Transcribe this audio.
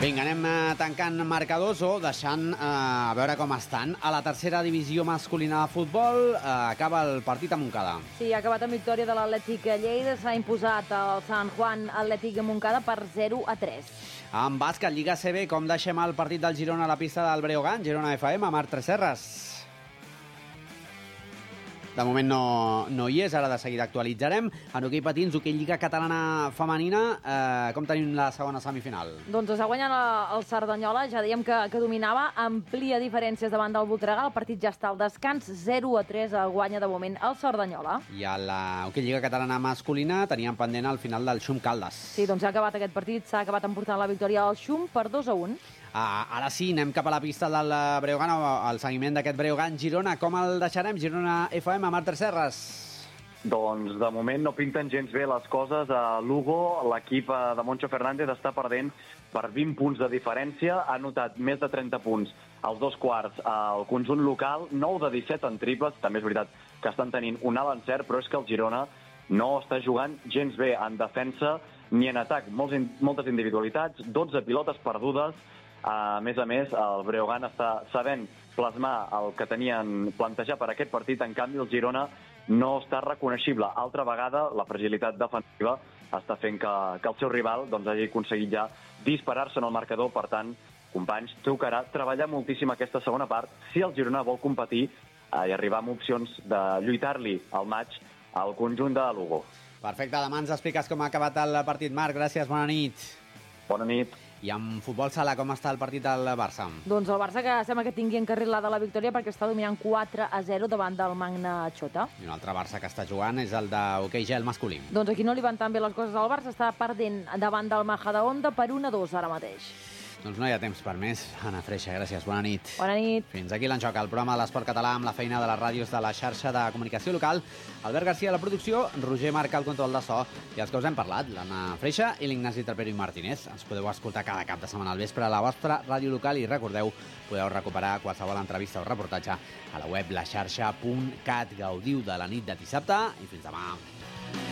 Vinga, anem tancant marcadors o deixant a veure com estan. A la tercera divisió masculina de futbol acaba el partit a Montcada. Sí, ha acabat amb victòria de l'Atlètic Lleida. S'ha imposat el Sant Juan Atlètic de Montcada per 0-3. En bàsquet, Lliga CB, com deixem el partit del Girona a la pista del Breogán? Girona FM, Marc Tresserras. De moment no hi és, ara de seguida actualitzarem. En hoquei patins, hoquei Lliga Catalana Femenina, com tenim la segona semifinal? Doncs està guanyant el Cerdanyola, ja dèiem que dominava, amplia diferències davant del Voltregà, el partit ja està al descans, 0-3 guanya de moment el Cerdanyola. I a la hoquei Lliga Catalana Masculina teníem pendent al final del Xum Caldes. Sí, doncs ha acabat aquest partit, s'ha acabat emportant la victòria al Xum per 2-1. Ara sí, anem cap a la pista del Breogán, al seguiment d'aquest Breogán-Girona. Com el deixarem? Girona FM, Marc Tresserras. Doncs de moment no pinten gens bé les coses. A Lugo, l'equip de Moncho Fernández està perdent per 20 punts de diferència. Ha anotat més de 30 punts als dos quarts al conjunt local, 9 de 17 en triples. També és veritat que estan tenint un alt encert, però és que el Girona no està jugant gens bé en defensa ni en atac. Moltes individualitats, 12 pilotes perdudes. A més, el Breogán està sabent plasmar el que tenien plantejat per aquest partit. En canvi, el Girona no està reconeixible. Altra vegada, la fragilitat defensiva està fent que el seu rival hagi aconseguit ja disparar-se en el marcador. Per tant, companys, tocarà treballar moltíssim aquesta segona part si el Girona vol competir i arribar amb opcions de lluitar-li al maig al conjunt de Lugo. Perfecte, demà ens expliques com ha acabat el partit. Marc, gràcies, bona nit. Bona nit. I en futbol sala, com està el partit del Barça? Doncs el Barça que sembla que tingui encarrilada la victòria perquè està dominant 4-0 davant del Magna Xota. I un altre Barça que està jugant és el d'hoquei gel masculí. Doncs aquí no li van tan bé les coses al Barça, està perdent davant del Majadahonda per 1-2 ara mateix. Doncs no hi ha temps per més. Anna Freixa, gràcies, bona nit. Bona nit. Fins aquí l'Enxoc, el programa de l'esport català amb la feina de les ràdios de la xarxa de comunicació local. Albert Garcia a la producció, Roger Marca al control de so i els que us hem parlat, l'Anna Freixa i l'Ignasi Trapero i Martínez. Ens podeu escoltar cada cap de setmana al vespre a la vostra ràdio local i recordeu, podeu recuperar qualsevol entrevista o reportatge a la web laxarxa.cat. Gaudiu de la nit de dissabte i fins demà.